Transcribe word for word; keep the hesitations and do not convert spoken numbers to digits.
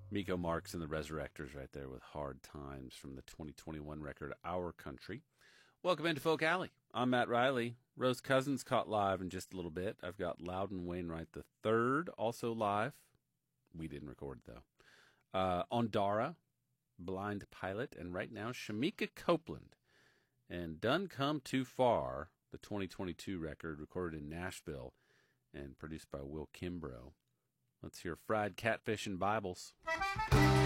Miko Marks and the Resurrectors right there with Hard Times from the twenty twenty-one record Our Country. Welcome into Folk Alley. I'm Matt Riley. Rose Cousins caught live in just a little bit. I've got Loudon Wainwright the third also live. We didn't record, though. Uh, Ondara, Blind Pilot, and right now Shamika Copeland. And Done Come Too Far, the twenty twenty-two record recorded in Nashville and produced by Will Kimbrough. Let's hear Fried Catfish and Bibles.